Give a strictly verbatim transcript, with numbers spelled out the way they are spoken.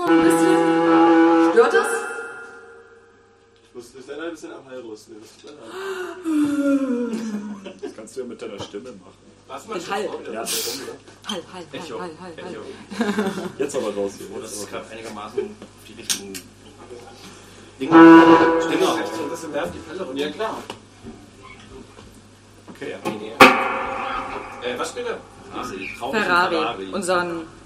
Ein bisschen? Stört das? Ich muss dich leider ein bisschen am Hall nehmen. Das kannst du ja mit deiner Stimme machen. Was mal Hall. Ja. Hall, Hall, Echo. Hall, Hall, Hall. Echo. Jetzt aber raus hier. Oh, das ist gerade einigermaßen auf die richtigen Dinge. Stimmt auch. So ein bisschen mehr auf die Pelle runter. Ja, klar. Okay, ja. Äh, was spielt er? Ferrari, unseren